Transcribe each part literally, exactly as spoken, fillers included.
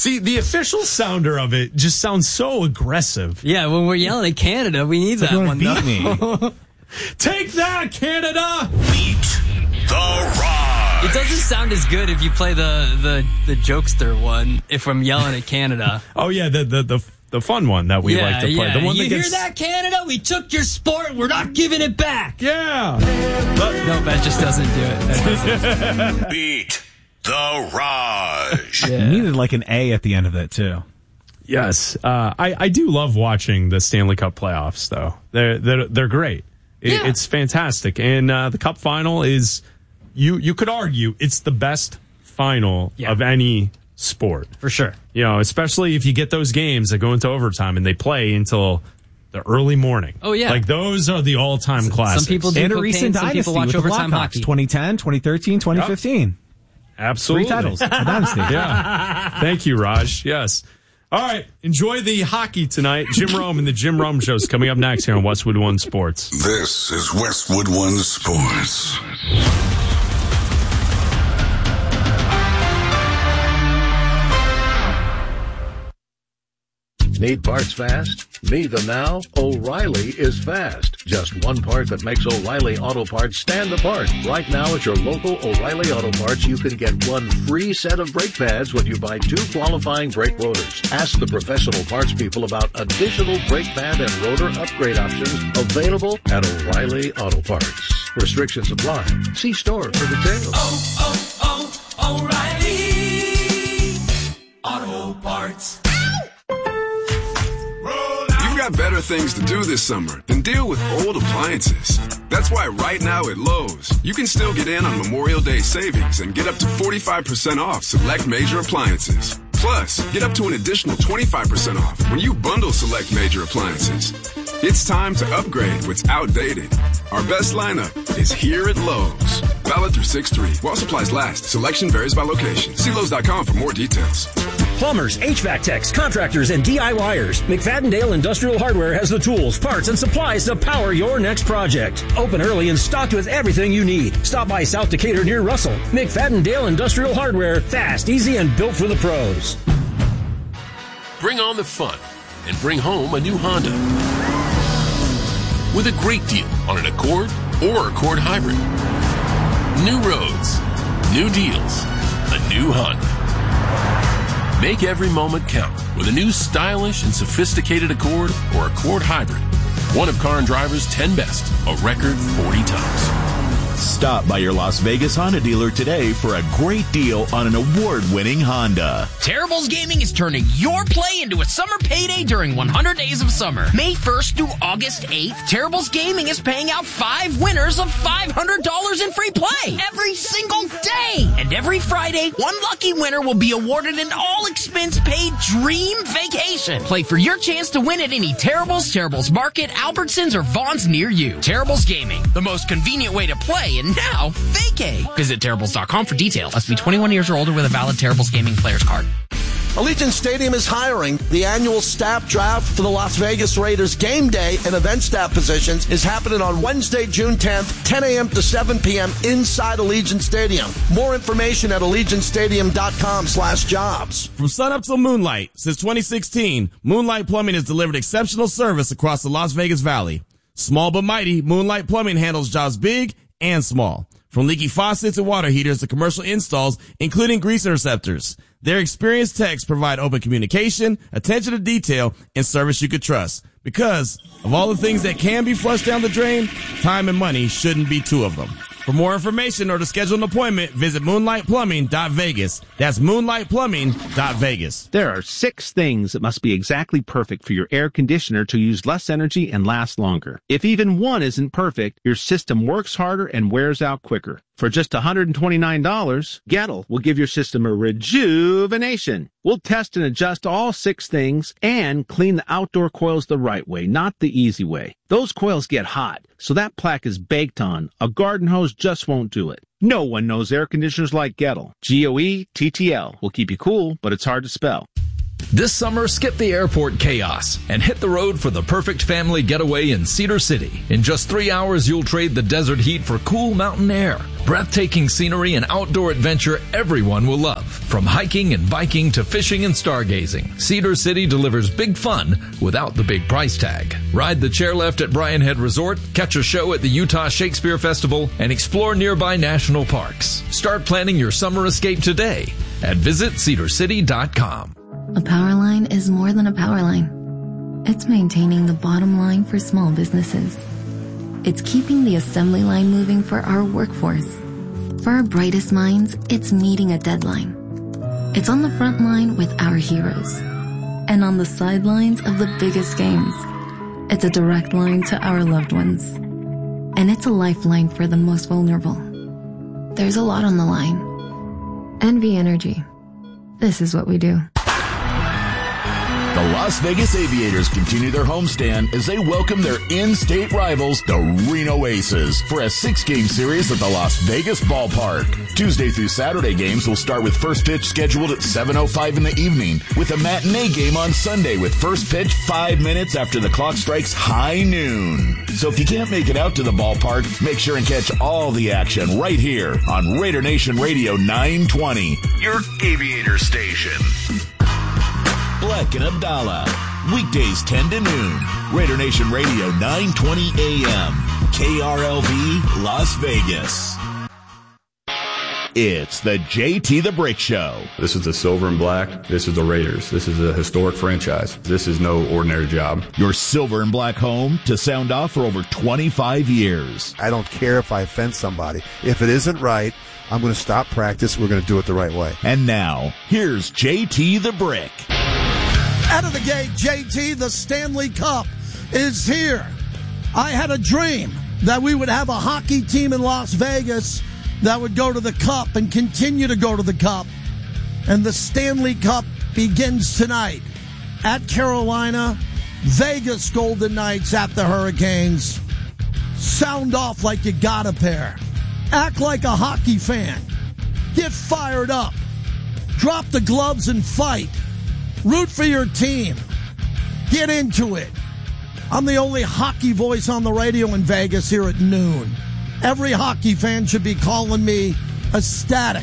See, the official sounder of it just sounds so aggressive. Yeah, when we're yelling at Canada, we need that one, beat though. me. Take that, Canada! Beat the Raj. It doesn't sound as good if you play the, the, the jokester one, if I'm yelling at Canada. Oh, yeah, the the the, the fun one that we yeah, like to play. Yeah. The one you that gets... hear that, Canada? We took your sport. We're not giving it back. Yeah. But... No, that just doesn't do it. That doesn't. Beat the Raj. Yeah. You needed like an A at the end of it, too. Yes. Uh, I, I do love watching the Stanley Cup playoffs, though. They're, they're, they're great. It, yeah. It's fantastic. And uh, the Cup final is, you, you could argue, it's the best final yeah. of any sport. For sure. You know, especially if you get those games that go into overtime and they play until the early morning. Oh, yeah. Like, those are the all-time some, classics. Some people do and a cocaine, recent some dynasty people watch with the overtime Blackhawks, hockey. twenty ten, twenty thirteen, twenty fifteen. Yep. Absolutely. Three titles. A dynasty. Yeah. Thank you, Raj. Yes. All right. Enjoy the hockey tonight. Jim Rome and the Jim Rome Show is coming up next here on Westwood One Sports. This is Westwood One Sports. Need parts fast? Need them now? O'Reilly is fast. Just one part that makes O'Reilly Auto Parts stand apart. Right now at your local O'Reilly Auto Parts, you can get one free set of brake pads when you buy two qualifying brake rotors. Ask the professional parts people about additional brake pad and rotor upgrade options available at O'Reilly Auto Parts. Restrictions apply. See store for details. Oh, oh, oh, O'Reilly Auto Parts. You've got better things to do this summer than deal with old appliances. That's why right now at Lowe's, you can still get in on Memorial Day savings and get up to forty-five percent off select major appliances. Plus, get up to an additional twenty-five percent off when you bundle select major appliances. It's time to upgrade what's outdated. Our best lineup is here at Lowe's. Valid through six three. While supplies last. Selection varies by location. See Lowe's dot com for more details. Plumbers, H V A C techs, contractors, and D I Y ers. McFadden-Dale Industrial Hardware has the tools, parts, and supplies to power your next project. Open early and stocked with everything you need. Stop by South Decatur near Russell. McFadden-Dale Industrial Hardware. Fast, easy, and built for the pros. Bring on the fun and bring home a new Honda with a great deal on an Accord or Accord Hybrid. New roads, new deals, a new Honda. Make every moment count with a new stylish and sophisticated Accord or Accord Hybrid. One of Car and Driver's ten best, a record forty times. Stop by your Las Vegas Honda dealer today for a great deal on an award-winning Honda. Terribles Gaming is turning your play into a summer payday during one hundred days of summer. May first through August eighth, Terribles Gaming is paying out five winners of five hundred dollars in free play every single day. And every Friday, one lucky winner will be awarded an all-expense-paid dream vacation. Play for your chance to win at any Terribles, Terribles Market, Albertsons, or Vaughn's near you. Terribles Gaming, the most convenient way to play and now vacay. Visit Terribles dot com for details. Must be twenty-one years or older with a valid Terribles Gaming player's card. Allegiant Stadium is hiring. The annual staff draft for the Las Vegas Raiders game day and event staff positions is happening on Wednesday, June tenth, ten a.m. to seven p.m. inside Allegiant Stadium. More information at allegiant stadium dot com slash jobs. From sunup till moonlight, since twenty sixteen, Moonlight Plumbing has delivered exceptional service across the Las Vegas Valley. Small but mighty, Moonlight Plumbing handles jobs big and small. From leaky faucets and water heaters to commercial installs, including grease interceptors. Their experienced techs provide open communication, attention to detail, and service you could trust. Because of all the things that can be flushed down the drain, time and money shouldn't be two of them. For more information or to schedule an appointment, visit moonlight plumbing dot vegas. That's moonlight plumbing dot vegas. There are six things that must be exactly perfect for your air conditioner to use less energy and last longer. If even one isn't perfect, your system works harder and wears out quicker. For just one hundred twenty-nine dollars, Gettle will give your system a rejuvenation. We'll test and adjust all six things and clean the outdoor coils the right way, not the easy way. Those coils get hot, so that plaque is baked on. A garden hose just won't do it. No one knows air conditioners like Gettle. G O E T T L will keep you cool, but it's hard to spell. This summer, skip the airport chaos and hit the road for the perfect family getaway in Cedar City. In just three hours, you'll trade the desert heat for cool mountain air, breathtaking scenery, and outdoor adventure everyone will love. From hiking and biking to fishing and stargazing, Cedar City delivers big fun without the big price tag. Ride the chairlift at Bryan Head Resort, catch a show at the Utah Shakespeare Festival, and explore nearby national parks. Start planning your summer escape today at visit cedar city dot com. A power line is more than a power line. It's maintaining the bottom line for small businesses. It's keeping the assembly line moving for our workforce. For our brightest minds, it's meeting a deadline. It's on the front line with our heroes. And on the sidelines of the biggest games. It's a direct line to our loved ones. And it's a lifeline for the most vulnerable. There's a lot on the line. N V Energy. This is what we do. The Las Vegas Aviators continue their homestand as they welcome their in-state rivals, the Reno Aces, for a six-game series at the Las Vegas Ballpark. Tuesday through Saturday games will start with first pitch scheduled at seven oh five in the evening, with a matinee game on Sunday with first pitch five minutes after the clock strikes high noon. So if you can't make it out to the ballpark, make sure and catch all the action right here on Raider Nation Radio nine twenty, your Aviator station. Black and Abdallah, weekdays ten to noon. Raider Nation Radio nine twenty A M, K R L V, Las Vegas. It's the J T the Brick Show. This is the Silver and Black. This is the Raiders. This is a historic franchise. This is no ordinary job. Your Silver and Black home to sound off for over twenty-five years. I don't care if I offend somebody. If it isn't right, I'm going to stop practice. We're going to do it the right way. And now, here's J T the Brick. Out of the gate, J T, the Stanley Cup is here. I had a dream that we would have a hockey team in Las Vegas that would go to the Cup and continue to go to the Cup. And the Stanley Cup begins tonight at Carolina. Vegas Golden Knights at the Hurricanes. Sound off like you got a pair. Act like a hockey fan. Get fired up. Drop the gloves and fight. Root for your team. Get into it. I'm the only hockey voice on the radio in Vegas here at noon. Every hockey fan should be calling me ecstatic.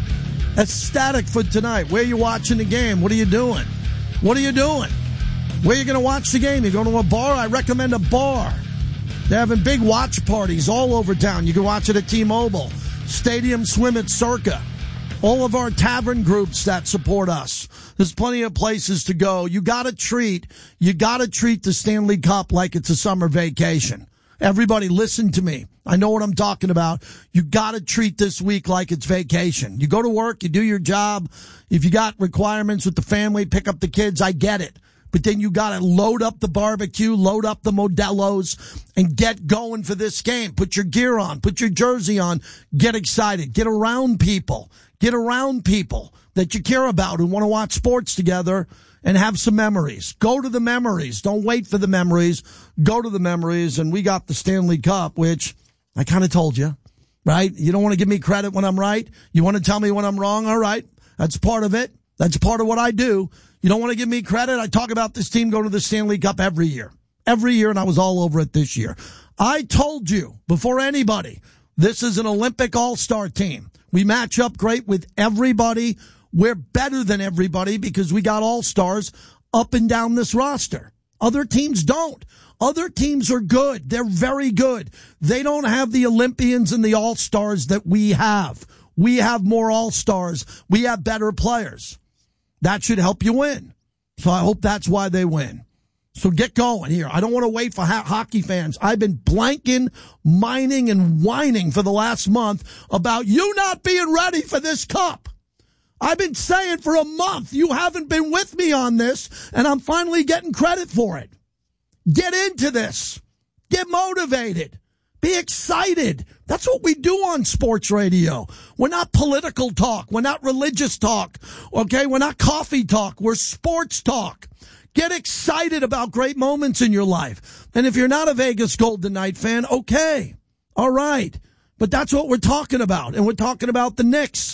Ecstatic for tonight. Where you watching the game? What are you doing? What are you doing? Where are you going to watch the game? You going to a bar? I recommend a bar. They're having big watch parties all over town. You can watch it at T-Mobile. Stadium Swim at Circa. All of our tavern groups that support us. There's plenty of places to go. You gotta treat, you gotta treat the Stanley Cup like it's a summer vacation. Everybody listen to me. I know what I'm talking about. You gotta treat this week like it's vacation. You go to work, you do your job. If you got requirements with the family, pick up the kids, I get it. But then you gotta load up the barbecue, load up the Modelo's, and get going for this game. Put your gear on, put your jersey on, get excited, get around people. Get around people that you care about who want to watch sports together and have some memories. Go to the memories. Don't wait for the memories. Go to the memories. And we got the Stanley Cup, which I kind of told you, right? You don't want to give me credit when I'm right. You want to tell me when I'm wrong. All right. That's part of it. That's part of what I do. You don't want to give me credit. I talk about this team going to the Stanley Cup every year. Every year, and I was all over it this year. I told you before anybody, this is an Olympic all-star team. We match up great with everybody. We're better than everybody because we got all-stars up and down this roster. Other teams don't. Other teams are good. They're very good. They don't have the Olympians and the all-stars that we have. We have more all-stars. We have better players. That should help you win. So I hope that's why they win. So get going here. I don't want to wait for ho- hockey fans. I've been blanking, mining, and whining for the last month about you not being ready for this cup. I've been saying for a month you haven't been with me on this, and I'm finally getting credit for it. Get into this. Get motivated. Be excited. That's what we do on sports radio. We're not political talk. We're not religious talk. Okay? We're not coffee talk. We're sports talk. Get excited about great moments in your life. And if you're not a Vegas Golden Knight fan, okay. All right. But that's what we're talking about. And we're talking about the Knicks.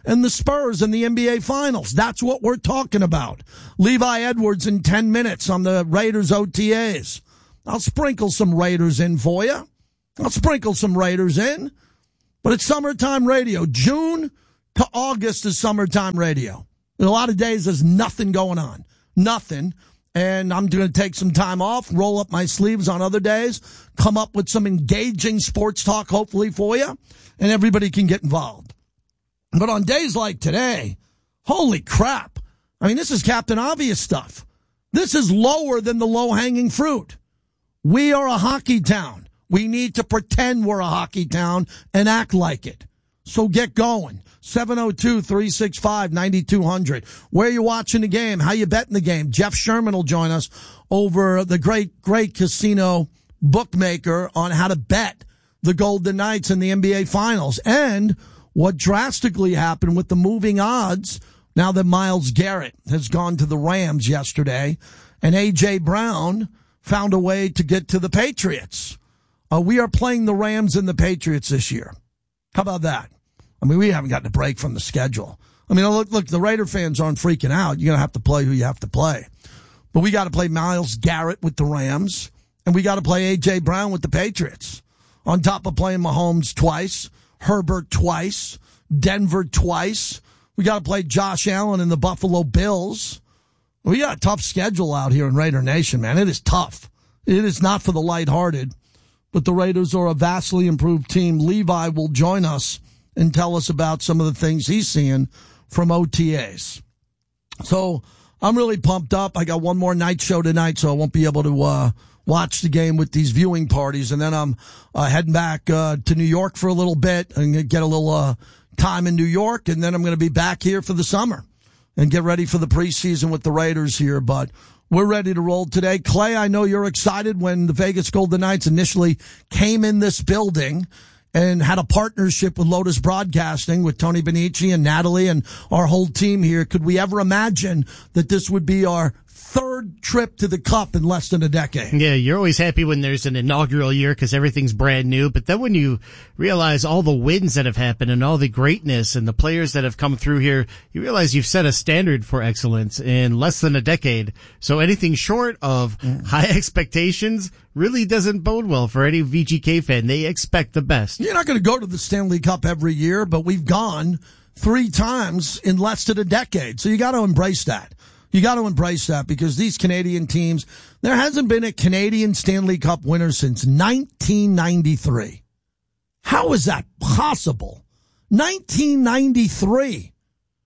and the Spurs in the N B A Finals. That's what we're talking about. Levi Edwards in ten minutes on the Raiders O T As. I'll sprinkle some Raiders in for you. I'll sprinkle some Raiders in. But it's summertime radio. June to August is summertime radio. In a lot of days, there's nothing going on. Nothing. And I'm going to take some time off, roll up my sleeves on other days, come up with some engaging sports talk, hopefully, for you, and everybody can get involved. But on days like today, holy crap. I mean, this is Captain Obvious stuff. This is lower than the low-hanging fruit. We are a hockey town. We need to pretend we're a hockey town and act like it. So get going. seven oh two, three six five, nine two hundred. Where you watching the game? How you betting the game? Jeff Sherman will join us over the great, great casino bookmaker on how to bet the Golden Knights in the N B A Finals and what drastically happened with the moving odds now that Myles Garrett has gone to the Rams yesterday and A J. Brown found a way to get to the Patriots. Uh, we are playing the Rams and the Patriots this year. How about that? I mean, we haven't gotten a break from the schedule. I mean, look, look, the Raider fans aren't freaking out. You're going to have to play who you have to play. But we got to play Myles Garrett with the Rams, and we got to play A J. Brown with the Patriots. On top of playing Mahomes twice, Herbert twice, Denver twice. We got to play Josh Allen and the Buffalo Bills. We got a tough schedule out here in Raider Nation, man. It is tough. It is not for the lighthearted. But the Raiders are a vastly improved team. Levi will join us and tell us about some of the things he's seeing from O T As. So I'm really pumped up. I got one more night show tonight, so I won't be able to uh, watch the game with these viewing parties. And then I'm uh, heading back uh, to New York for a little bit and get a little uh, time in New York. And then I'm going to be back here for the summer and get ready for the preseason with the Raiders here. But we're ready to roll today. Clay, I know you're excited when the Vegas Golden Knights initially came in this building and had a partnership with Lotus Broadcasting with Tony Benici and Natalie and our whole team here. Could we ever imagine that this would be our third trip to the Cup in less than a decade? Yeah, you're always happy when there's an inaugural year because everything's brand new. But then when you realize all the wins that have happened and all the greatness and the players that have come through here, you realize you've set a standard for excellence in less than a decade. So anything short of mm. high expectations really doesn't bode well for any V G K fan. They expect the best. You're not going to go to the Stanley Cup every year, but we've gone three times in less than a decade. So you got to embrace that. You got to embrace that because these Canadian teams, there hasn't been a Canadian Stanley Cup winner since nineteen ninety-three. How is that possible? nineteen ninety-three.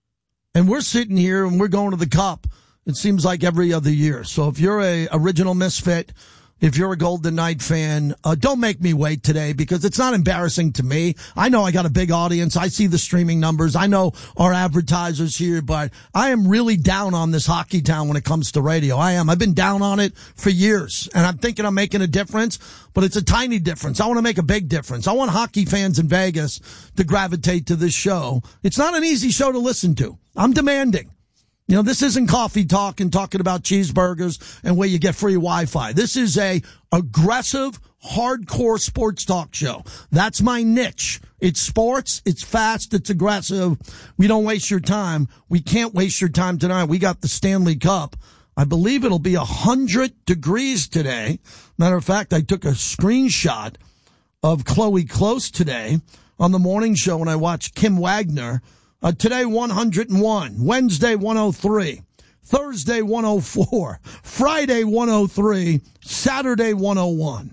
And we're sitting here and we're going to the Cup. It seems like every other year. So if you're a original misfit, if you're a Golden Knight fan, uh, don't make me wait today because it's not embarrassing to me. I know I got a big audience. I see the streaming numbers. I know our advertisers here, but I am really down on this hockey town when it comes to radio. I am. I've been down on it for years, and I'm thinking I'm making a difference, but it's a tiny difference. I want to make a big difference. I want hockey fans in Vegas to gravitate to this show. It's not an easy show to listen to. I'm demanding. You know, this isn't coffee talk and talking about cheeseburgers and where you get free Wi-Fi. This is a aggressive, hardcore sports talk show. That's my niche. It's sports. It's fast. It's aggressive. We don't waste your time. We can't waste your time tonight. We got the Stanley Cup. I believe it'll be a hundred degrees today. Matter of fact, I took a screenshot of Chloe Close today on the morning show when I watched Kim Wagner. Uh, today, one hundred one. Wednesday, one oh three. Thursday, one oh four. Friday, one oh three. Saturday, one oh one.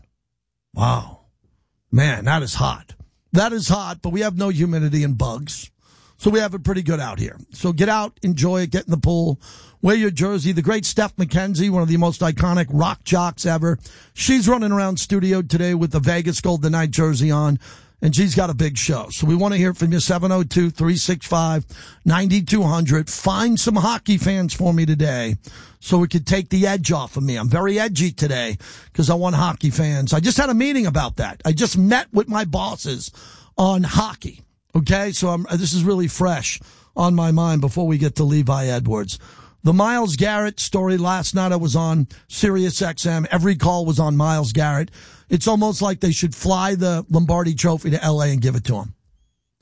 Wow. Man, that is hot. That is hot, but we have no humidity and bugs. So we have it pretty good out here. So get out, enjoy it, get in the pool, wear your jersey. The great Steph McKenzie, one of the most iconic rock jocks ever. She's running around studio today with the Vegas Golden Knight jersey on. And she's got a big show. So we want to hear from you, seven oh two, three six five, nine two hundred. Find some hockey fans for me today so we could take the edge off of me. I'm very edgy today because I want hockey fans. I just had a meeting about that. I just met with my bosses on hockey. Okay, so I'm, this is really fresh on my mind before we get to Levi Edwards. The Myles Garrett story last night, I was on Sirius X M. Every call was on Myles Garrett. It's almost like they should fly the Lombardi Trophy to L A and give it to him.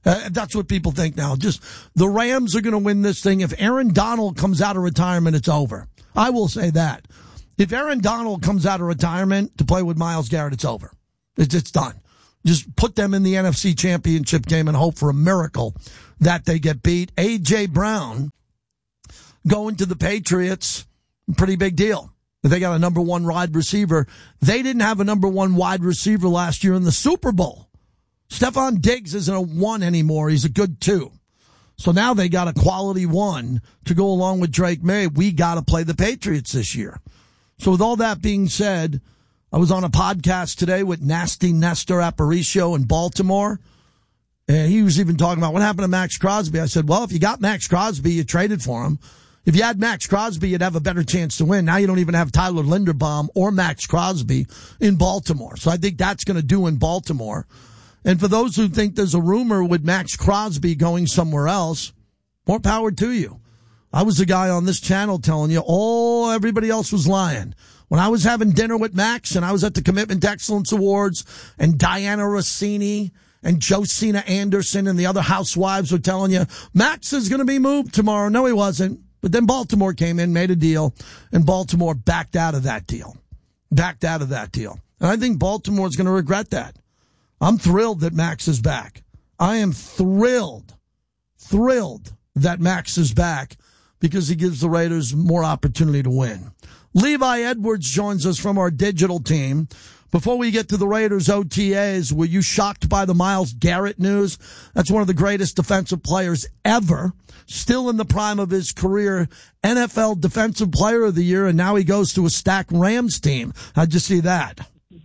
Uh, that's what people think now. Just the Rams are going to win this thing. If Aaron Donald comes out of retirement, it's over. I will say that. If Aaron Donald comes out of retirement to play with Myles Garrett, it's over. It's, it's done. Just put them in the N F C Championship game and hope for a miracle that they get beat. A J. Brown going to the Patriots, pretty big deal. They got a number one wide receiver. They didn't have a number one wide receiver last year in the Super Bowl. Stephon Diggs isn't a one anymore. He's a good two. So now they got a quality one to go along with Drake May. We got to play the Patriots this year. So with all that being said, I was on a podcast today with Nasty Nestor Aparicio in Baltimore, and he was even talking about what happened to Max Crosby. I said, well, if you got Max Crosby, you traded for him. If you had Max Crosby, you'd have a better chance to win. Now you don't even have Tyler Linderbaum or Max Crosby in Baltimore. So I think that's going to do in Baltimore. And for those who think there's a rumor with Max Crosby going somewhere else, more power to you. I was the guy on this channel telling you, oh, everybody else was lying. When I was having dinner with Max and I was at the Commitment to Excellence Awards and Diana Rossini and Josina Anderson and the other housewives were telling you, Max is going to be moved tomorrow. No, he wasn't. But then Baltimore came in, made a deal, and Baltimore backed out of that deal. Backed out of that deal. And I think Baltimore is going to regret that. I'm thrilled that Max is back. I am thrilled, thrilled that Max is back because he gives the Raiders more opportunity to win. Levi Edwards joins us from our digital team. Before we get to the Raiders O T As, were you shocked by the Myles Garrett news? That's one of the greatest defensive players ever. Still in the prime of his career, N F L Defensive Player of the Year, and now he goes to a stacked Rams team. How'd you see that?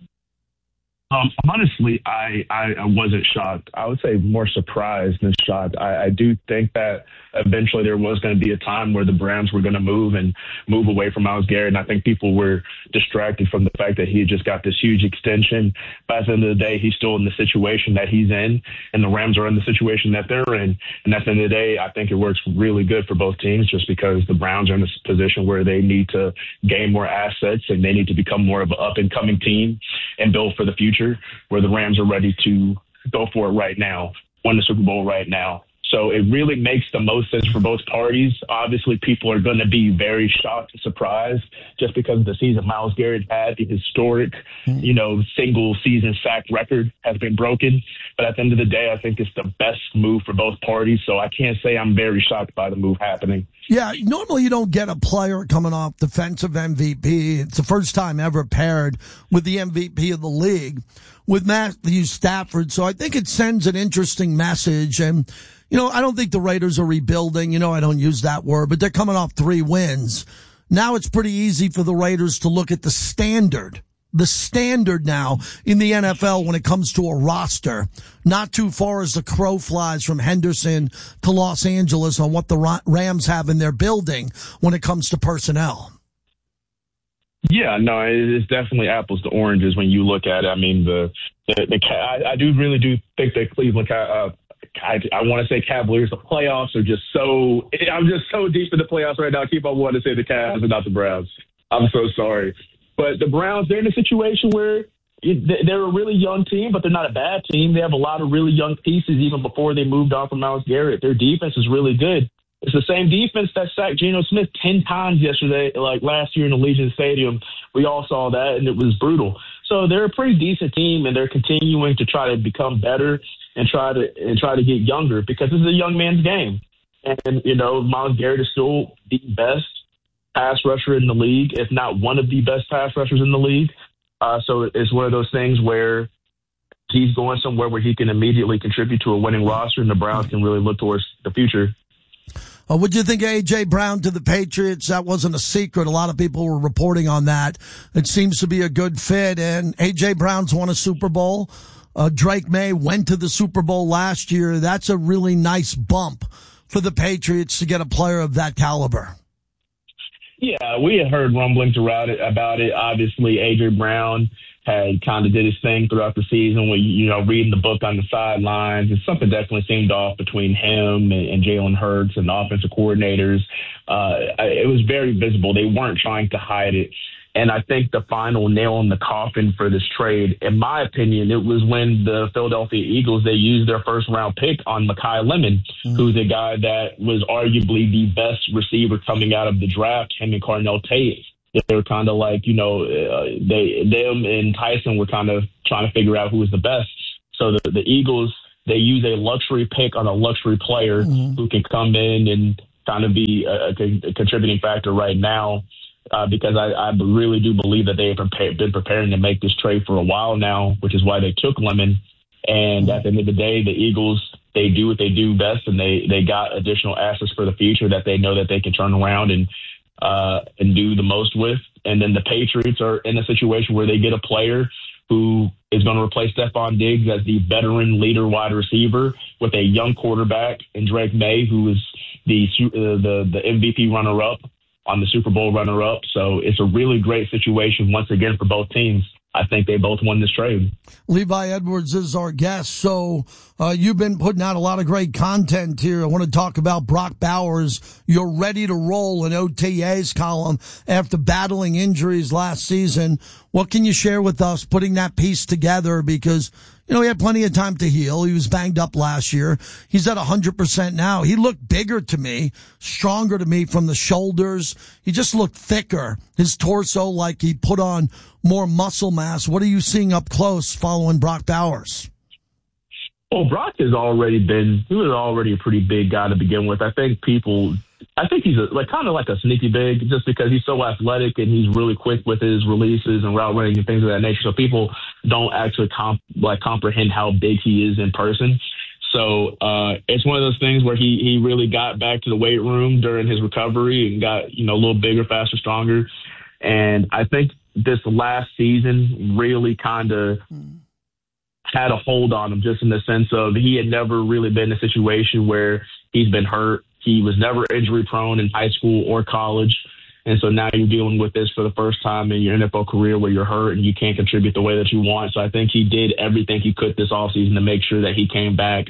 Um, honestly, I, I, I wasn't shocked. I would say more surprised than shocked. I, I do think that eventually there was going to be a time where the Browns were going to move and move away from Myles Garrett. And I think people were distracted from the fact that he just got this huge extension. But at the end of the day, he's still in the situation that he's in, and the Rams are in the situation that they're in. And at the end of the day, I think it works really good for both teams just because the Browns are in this position where they need to gain more assets and they need to become more of an up-and-coming team and build for the future, where the Rams are ready to go for it right now, win the Super Bowl right now. So it really makes the most sense for both parties. Obviously, people are going to be very shocked and surprised just because of the season Myles Garrett had. The historic, you know, single-season sack record has been broken. But at the end of the day, I think it's the best move for both parties. So I can't say I'm very shocked by the move happening. Yeah, normally you don't get a player coming off defensive M V P. It's the first time ever paired with the M V P of the league with Matthew Stafford. So I think it sends an interesting message. And, you know, I don't think the Raiders are rebuilding. You know, I don't use that word, but they're coming off three wins. Now it's pretty easy for the Raiders to look at the standard. The standard now in the N F L when it comes to a roster, not too far as the crow flies from Henderson to Los Angeles on what the Rams have in their building when it comes to personnel. Yeah, no, it's definitely apples to oranges when you look at it. I mean, the the, the I, I do really do think that Cleveland, uh, I, I want to say Cavaliers, the playoffs are just so. I'm just so deep in the playoffs right now. I keep on wanting to say the Cavs and not the Browns. I'm so sorry. But the Browns, they're in a situation where they're a really young team, but they're not a bad team. They have a lot of really young pieces even before they moved on from Myles Garrett. Their defense is really good. It's the same defense that sacked Geno Smith ten times yesterday, like last year in Allegiant Stadium. We all saw that, and it was brutal. So they're a pretty decent team, and they're continuing to try to become better and try to and try to get younger because this is a young man's game. And, you know, Myles Garrett is still the best pass rusher in the league, if not one of the best pass rushers in the league. Uh, so it's one of those things where he's going somewhere where he can immediately contribute to a winning roster, and the Browns can really look towards the future. Uh, what do you think of A J. Brown to the Patriots? That wasn't a secret. A lot of people were reporting on that. It seems to be a good fit, and A J. Brown's won a Super Bowl. Uh, Drake May went to the Super Bowl last year. That's a really nice bump for the Patriots to get a player of that caliber. Yeah, we had heard rumblings about it. About it. Obviously, A J. Brown had kind of did his thing throughout the season when, you know, reading the book on the sidelines. And something definitely seemed off between him and, and Jalen Hurts and the offensive coordinators. Uh, it was very visible. They weren't trying to hide it. And I think the final nail in the coffin for this trade, in my opinion, it was when the Philadelphia Eagles, they used their first round pick on Mekhi Lemon, mm-hmm. who's a guy that was arguably the best receiver coming out of the draft, him and Carnell Tate. They were kind of like, you know, uh, they, them and Tyson were kind of trying to figure out who was the best. So the, the Eagles, they use a luxury pick on a luxury player mm-hmm. who can come in and kind of be a, a contributing factor right now. Uh, because I, I really do believe that they have prepared, been preparing to make this trade for a while now, which is why they took Lemon. And at the end of the day, the Eagles, they do what they do best, and they, they got additional assets for the future that they know that they can turn around and uh, and do the most with. And then the Patriots are in a situation where they get a player who is going to replace Stephon Diggs as the veteran leader wide receiver with a young quarterback in Drake May, who is the uh, the, the M V P runner-up on the Super Bowl runner-up. So it's a really great situation once again for both teams. I think they both won this trade. Levi Edwards is our guest. So uh, you've been putting out a lot of great content here. I want to talk about Brock Bowers. You're ready to roll in O T A's column after battling injuries last season. What can you share with us putting that piece together? Because, you know, he had plenty of time to heal. He was banged up last year. He's at one hundred percent now. He looked bigger to me, stronger to me from the shoulders. He just looked thicker. His torso, like he put on more muscle mass. What are you seeing up close following Brock Bowers? Well, Brock has already been, he was already a pretty big guy to begin with. I think people, I think he's a, like kind of like a sneaky big just because he's so athletic and he's really quick with his releases and route running and things of that nature. So people don't actually comp, like comprehend how big he is in person. So uh, it's one of those things where he, he really got back to the weight room during his recovery and got, you know, a little bigger, faster, stronger. And I think this last season really kind of had a hold on him, just in the sense of he had never really been in a situation where he's been hurt. He was never injury prone in high school or college. And so now you're dealing with this for the first time in your N F L career where you're hurt and you can't contribute the way that you want. So I think he did everything he could this offseason to make sure that he came back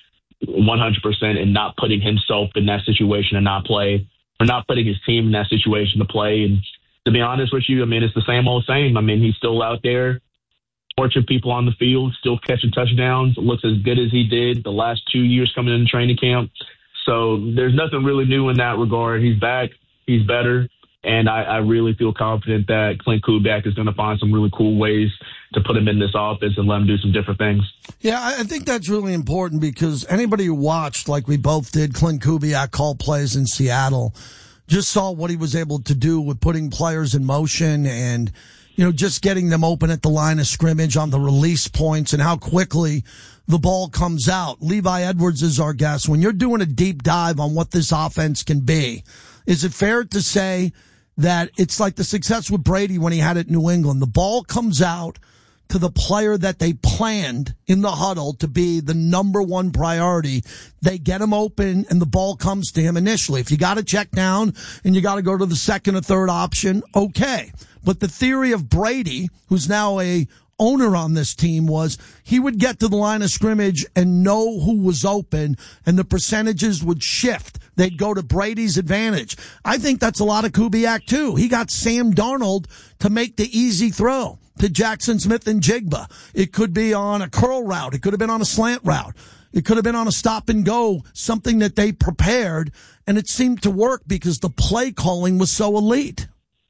one hundred percent and not putting himself in that situation to not play, or not putting his team in that situation to play. And to be honest with you, I mean, it's the same old same. I mean, he's still out there torching people on the field, still catching touchdowns. It looks as good as he did the last two years coming into training camp. So there's nothing really new in that regard. He's back. He's better. And I, I really feel confident that Clint Kubiak is going to find some really cool ways to put him in this offense and let him do some different things. Yeah, I think that's really important because anybody who watched, like we both did, Clint Kubiak call plays in Seattle, just saw what he was able to do with putting players in motion and, you know, just getting them open at the line of scrimmage on the release points and how quickly the ball comes out. Levi Edwards is our guest. When you're doing a deep dive on what this offense can be, is it fair to say that it's like the success with Brady when he had it in New England? The ball comes out to the player that they planned in the huddle to be the number one priority. They get him open and the ball comes to him initially. If you got to check down and you got to go to the second or third option, okay. But the theory of Brady, who's now a owner on this team, was he would get to the line of scrimmage and know who was open and the percentages would shift. They'd go to Brady's advantage. I think that's a lot of Kubiak too. He got Sam Darnold to make the easy throw to Jackson Smith and Jigba. It could be on a curl route. It could have been on a slant route. It could have been on a stop and go, something that they prepared, and it seemed to work because the play calling was so elite.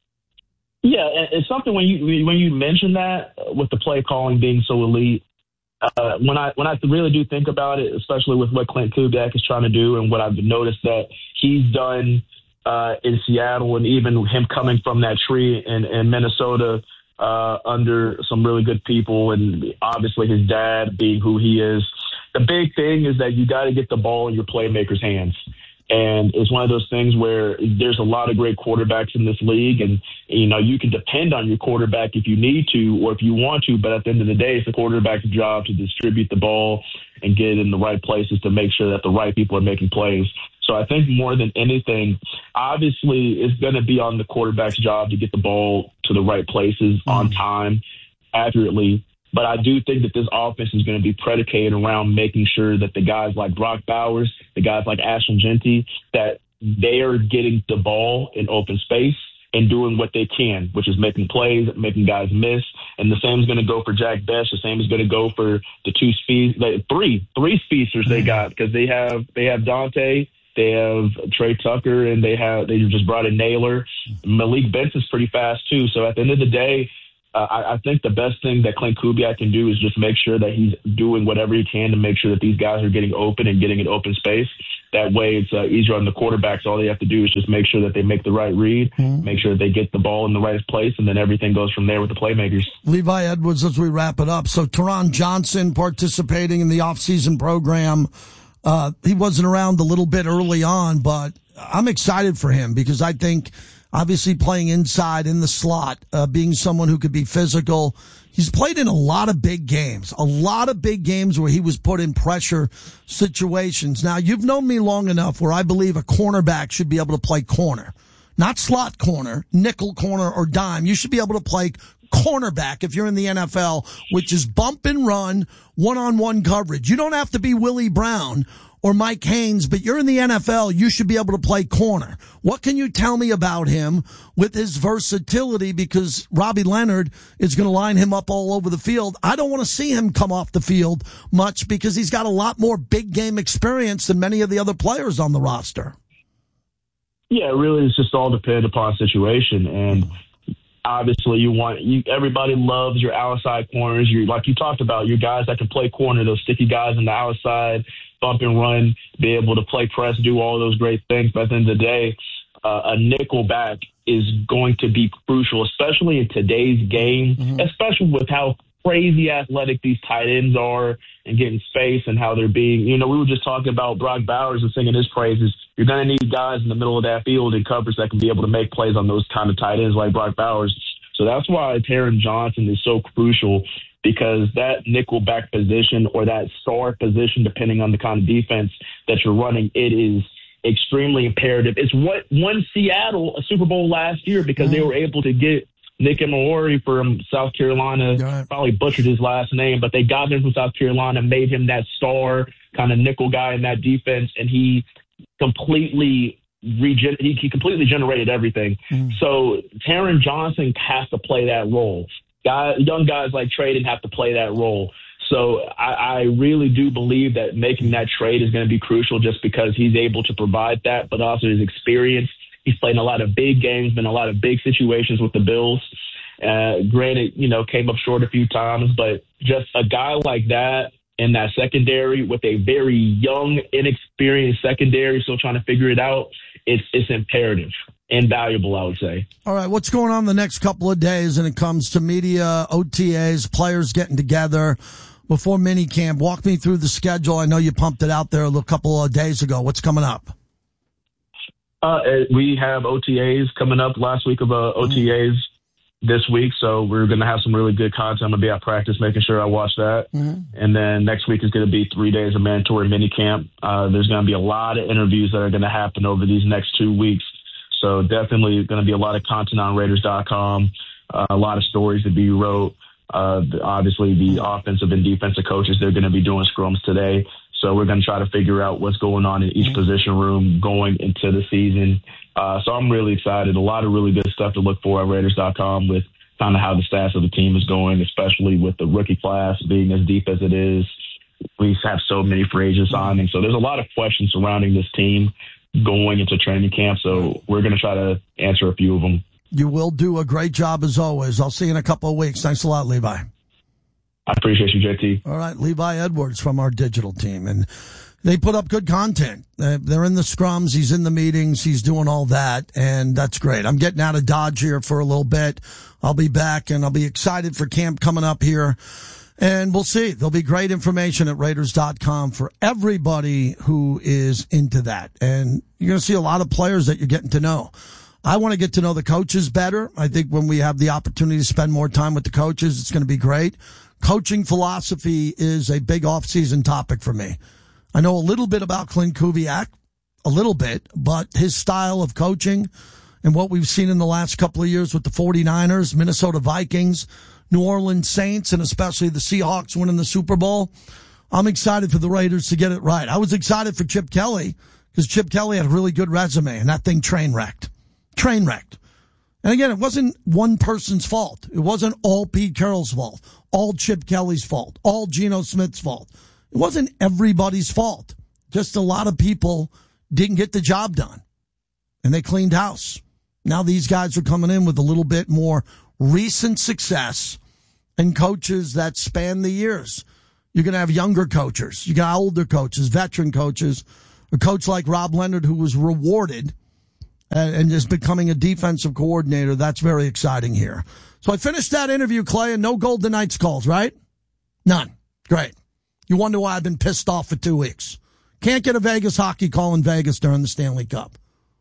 Yeah, it's something when you when you mention that with the play calling being so elite. Uh, when I when I really do think about it, especially with what Clint Kubiak is trying to do, and what I've noticed that he's done uh, in Seattle, and even him coming from that tree in, in Minnesota uh, under some really good people, and obviously his dad being who he is. The big thing is that you got to get the ball in your playmakers' hands. And it's one of those things where there's a lot of great quarterbacks in this league, and, you know, you can depend on your quarterback if you need to or if you want to, but at the end of the day, it's the quarterback's job to distribute the ball and get it in the right places to make sure that the right people are making plays. So I think more than anything, obviously it's going to be on the quarterback's job to get the ball to the right places mm-hmm. on time, accurately. But I do think that this offense is going to be predicated around making sure that the guys like Brock Bowers, the guys like Ashton Jeanty, that they are getting the ball in open space and doing what they can, which is making plays, making guys miss. And the same is going to go for Jack Bech. The same is going to go for the two speed, the three, three speedsters they got, because they have they have Dante, they have Trey Tucker, and they have they just brought in Naylor. Malik Benson's pretty fast too. So at the end of the day, uh, I, I think the best thing that Clint Kubiak can do is just make sure that he's doing whatever he can to make sure that these guys are getting open and getting an open space. That way it's uh, easier on the quarterbacks. All they have to do is just make sure that they make the right read, mm-hmm. make sure that they get the ball in the right place, and then everything goes from there with the playmakers. Levi Edwards, as we wrap it up. So Teron Johnson participating in the offseason program. Uh, he wasn't around a little bit early on, but I'm excited for him because I think obviously playing inside in the slot, uh, being someone who could be physical. He's played in a lot of big games, a lot of big games where he was put in pressure situations. Now, you've known me long enough where I believe a cornerback should be able to play corner, not slot corner, nickel corner, or dime. You should be able to play cornerback if you're in the N F L, which is bump and run, one-on-one coverage. You don't have to be Willie Brown or Mike Haynes, but you're in the N F L, you should be able to play corner. What can you tell me about him with his versatility? Because Robbie Leonard is going to line him up all over the field. I don't want to see him come off the field much because he's got a lot more big game experience than many of the other players on the roster. Yeah, really, it's just all dependent upon situation. And obviously, you want you. Everybody loves your outside corners. You like you talked about your guys that can play corner, those sticky guys on the outside, bump and run, be able to play press, do all those great things. But at the end of the day, uh, a nickel back is going to be crucial, especially in today's game, mm-hmm. especially with how crazy athletic these tight ends are and getting space and how they're being. You know, we were just talking about Brock Bowers and singing his praises. You're going to need guys in the middle of that field and coverage that can be able to make plays on those kind of tight ends like Brock Bowers. So that's why Taron Johnson is so crucial, because that nickel back position or that star position, depending on the kind of defense that you're running, it is extremely imperative. It's what won Seattle a Super Bowl last year because mm-hmm. they were able to get Nick Emilori from South Carolina, right. Probably butchered his last name, but they got him from South Carolina, made him that star kind of nickel guy in that defense, and he completely regen- he, he completely generated everything. Mm. So Taron Johnson has to play that role. Guy, young guys like Trey didn't have to play that role. So I, I really do believe that making that trade is going to be crucial just because he's able to provide that, but also his experience. He's played in a lot of big games, been in a lot of big situations with the Bills. Uh, granted, you know, came up short a few times, but just a guy like that in that secondary with a very young, inexperienced secondary still trying to figure it out, it's, it's imperative and valuable, I would say. All right, what's going on the next couple of days when it comes to media, O T As, players getting together before minicamp? Walk me through the schedule. I know you pumped it out there a couple of days ago. What's coming up? Uh, we have O T As coming up last week of uh, O T As mm-hmm. this week, so we're going to have some really good content. I'm going to be at practice making sure I watch that. Mm-hmm. And then next week is going to be three days of mandatory minicamp. Uh, there's going to be a lot of interviews that are going to happen over these next two weeks. So definitely going to be a lot of content on Raiders dot com, uh, a lot of stories to be wrote. Uh, obviously, the offensive and defensive coaches, they're going to be doing scrums today. So we're going to try to figure out what's going on in each position room going into the season. Uh, so I'm really excited. A lot of really good stuff to look for at Raiders dot com with kind of how the stats of the team is going, especially with the rookie class being as deep as it is. We have so many free agent signings. So there's a lot of questions surrounding this team going into training camp. So we're going to try to answer a few of them. You will do a great job as always. I'll see you in a couple of weeks. Thanks a lot, Levi. I appreciate you, J T. All right, Levi Edwards from our digital team. And they put up good content. They're in the scrums. He's in the meetings. He's doing all that. And that's great. I'm getting out of Dodge here for a little bit. I'll be back, and I'll be excited for camp coming up here. And we'll see. There'll be great information at Raiders dot com for everybody who is into that. And you're going to see a lot of players that you're getting to know. I want to get to know the coaches better. I think when we have the opportunity to spend more time with the coaches, it's going to be great. Coaching philosophy is a big off-season topic for me. I know a little bit about Clint Kubiak, a little bit, but his style of coaching and what we've seen in the last couple of years with the 49ers, Minnesota Vikings, New Orleans Saints, and especially the Seahawks winning the Super Bowl, I'm excited for the Raiders to get it right. I was excited for Chip Kelly because Chip Kelly had a really good resume, and that thing train wrecked. Train wrecked. And again, it wasn't one person's fault. It wasn't all Pete Carroll's fault, all Chip Kelly's fault, all Geno Smith's fault. It wasn't everybody's fault. Just a lot of people didn't get the job done, and they cleaned house. Now these guys are coming in with a little bit more recent success and coaches that span the years. You're going to have younger coaches. You got older coaches, veteran coaches. A coach like Rob Leonard, who was rewarded and, and is becoming a defensive coordinator. That's very exciting here. So I finished that interview, Clay, and no Golden Knights calls, right? None. Great. You wonder why I've been pissed off for two weeks. Can't get a Vegas hockey call in Vegas during the Stanley Cup.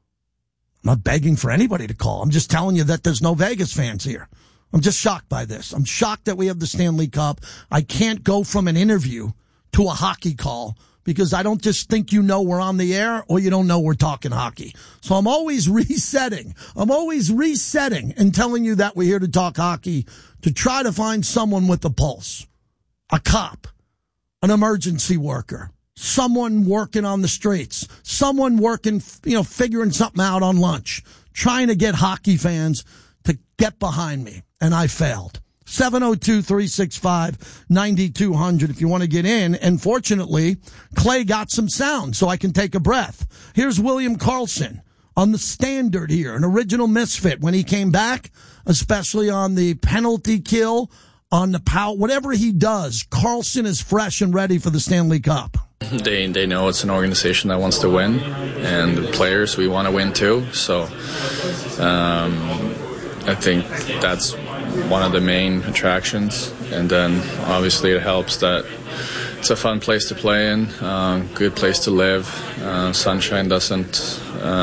I'm not begging for anybody to call. I'm just telling you that there's no Vegas fans here. I'm just shocked by this. I'm shocked that we have the Stanley Cup. I can't go from an interview to a hockey call because I don't just think you know we're on the air or you don't know we're talking hockey. So I'm always resetting. I'm always resetting and telling you that we're here to talk hockey to try to find someone with a pulse, a cop, an emergency worker, someone working on the streets, someone working, you know, figuring something out on lunch, trying to get hockey fans to get behind me. And I failed. seven oh two, three six five, nine two hundred if you want to get in. And fortunately, Clay got some sound so I can take a breath. Here's William Karlsson on the standard here, an original misfit when he came back, especially on the penalty kill, on the power, whatever he does, Karlsson is fresh and ready for the Stanley Cup. They they know it's an organization that wants to win, and the players, we want to win too. So um, I think that's one of the main attractions. And then obviously it helps that it's a fun place to play in, um, good place to live. Uh, sunshine doesn't,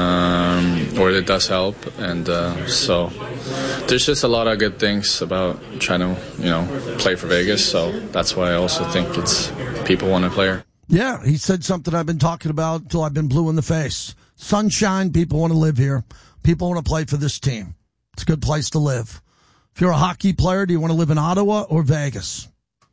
um, or it does help. And uh, so there's just a lot of good things about trying to, you know, play for Vegas. So that's why I also think it's people want to play here. Yeah, he said something I've been talking about until I've been blue in the face. Sunshine, people want to live here. People want to play for this team. It's a good place to live. If you're a hockey player, do you want to live in Ottawa or Vegas?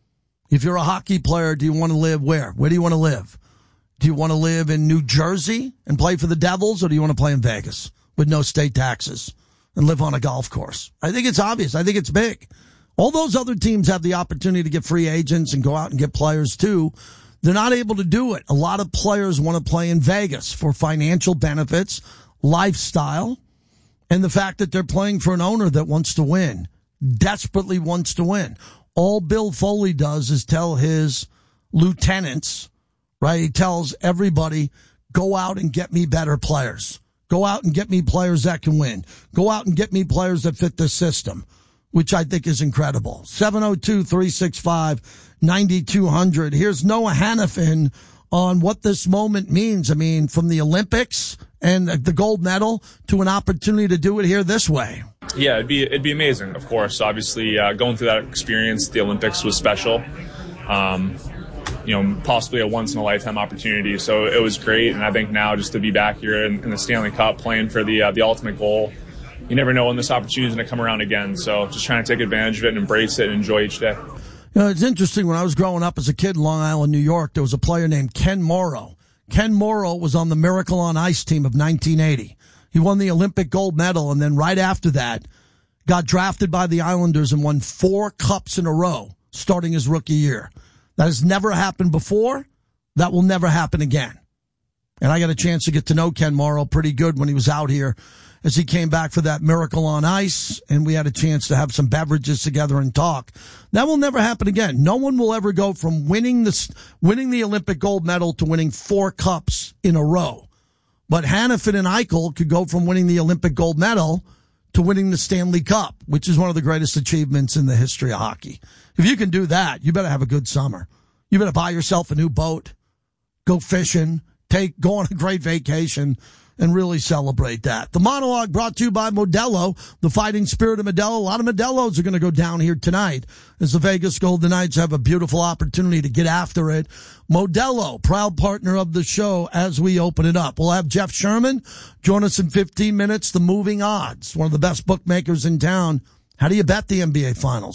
If you're a hockey player, do you want to live where? Where do you want to live? Do you want to live in New Jersey and play for the Devils, or do you want to play in Vegas with no state taxes and live on a golf course? I think it's obvious. I think it's big. All those other teams have the opportunity to get free agents and go out and get players too. They're not able to do it. A lot of players want to play in Vegas for financial benefits, lifestyle, and the fact that they're playing for an owner that wants to win, desperately wants to win. All Bill Foley does is tell his lieutenants, right? He tells everybody, go out and get me better players. Go out and get me players that can win. Go out and get me players that fit the system, which I think is incredible. seven oh two, three six five, nine two hundred. Here's Noah Hannafin on what this moment means. I mean, from the Olympics and the gold medal to an opportunity to do it here this way. Yeah, it'd be it'd be amazing, of course. Obviously, uh, going through that experience, the Olympics was special. Um, you know, possibly a once-in-a-lifetime opportunity. So it was great, and I think now just to be back here in, in the Stanley Cup playing for the uh, the ultimate goal, you never know when this opportunity is going to come around again. So just trying to take advantage of it and embrace it and enjoy each day. You know, it's interesting. When I was growing up as a kid in Long Island, New York, there was a player named Ken Morrow. Ken Morrow was on the Miracle on Ice team of nineteen eighty. He won the Olympic gold medal, and then right after that, got drafted by the Islanders and won four cups in a row starting his rookie year. That has never happened before. That will never happen again. And I got a chance to get to know Ken Morrow pretty good when he was out here as he came back for that Miracle on Ice, and we had a chance to have some beverages together and talk. That will never happen again. No one will ever go from winning the, winning the Olympic gold medal to winning four cups in a row. But Hannafin and Eichel could go from winning the Olympic gold medal to winning the Stanley Cup, which is one of the greatest achievements in the history of hockey. If you can do that, you better have a good summer. You better buy yourself a new boat, go fishing, take, go on a great vacation, and really celebrate that. The monologue brought to you by Modelo, the fighting spirit of Modelo. A lot of Modelos are going to go down here tonight as the Vegas Golden Knights have a beautiful opportunity to get after it. Modelo, proud partner of the show as we open it up. We'll have Jeff Sherman join us in fifteen minutes. The Moving Odds, one of the best bookmakers in town. How do you bet the N B A Finals?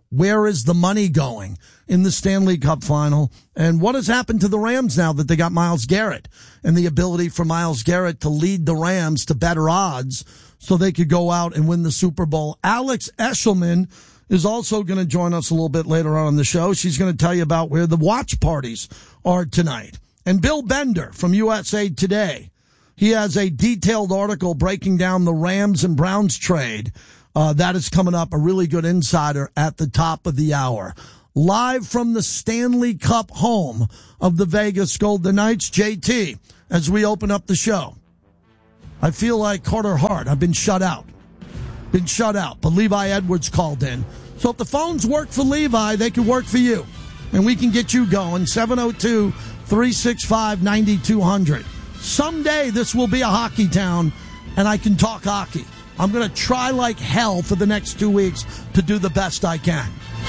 where is the money going in the Stanley Cup final, and what has happened to the Rams now that they got Myles Garrett and the ability for Myles Garrett to lead the Rams to better odds so they could go out and win the Super Bowl. Alex Eshelman is also going to join us a little bit later on in the show. She's going to tell you about where the watch parties are tonight. And Bill Bender from U S A Today, he has a detailed article breaking down the Rams and Browns trade. Uh, that is coming up, a really good insider at the top of the hour. Live from the Stanley Cup home of the Vegas Golden Knights, J T, as we open up the show. I feel like Carter Hart. I've been shut out. Been shut out, but Levi Edwards called in. So if the phones work for Levi, they can work for you. And we can get you going. seven oh two, three six five, nine two hundred. Someday this will be a hockey town, and I can talk hockey. I'm going to try like hell for the next two weeks to do the best I can.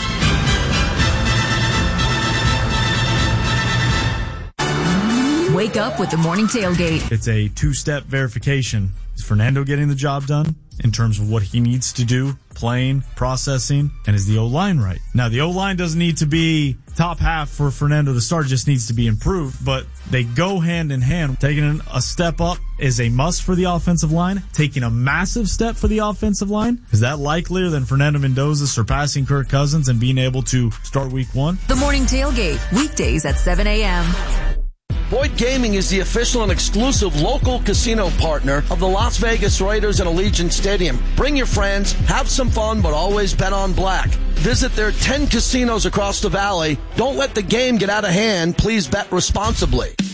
Wake up with the Morning Tailgate. It's a two-step verification. Is Fernando getting the job done in terms of what he needs to do, playing, processing, and is the O-line right? Now, the O-line doesn't need to be top half for Fernando to start, just needs to be improved, but they go hand in hand. Taking a step up is a must for the offensive line. Taking a massive step for the offensive line, is that likelier than Fernando Mendoza surpassing Kirk Cousins and being able to start week one? The Morning Tailgate, weekdays at seven a.m. Boyd Gaming is the official and exclusive local casino partner of the Las Vegas Raiders and Allegiant Stadium. Bring your friends, have some fun, but always bet on black. Visit their ten casinos across the valley. Don't let the game get out of hand. Please bet responsibly.